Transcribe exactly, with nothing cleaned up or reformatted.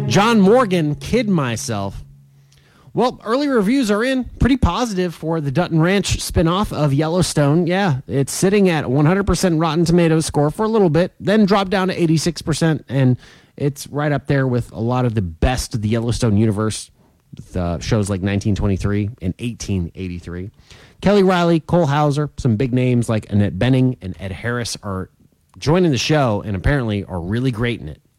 John Morgan, Kid Myself. Well, early reviews are in. Pretty positive for the Dutton Ranch spinoff of Yellowstone. Yeah, it's sitting at one hundred percent Rotten Tomatoes score for a little bit, then dropped down to eighty-six percent, and it's right up there with a lot of the best of the Yellowstone universe, with uh, shows like nineteen twenty-three and eighteen eighty-three. Kelly Riley, Cole Hauser, some big names like Annette Bening and Ed Harris are joining the show and apparently are really great in it.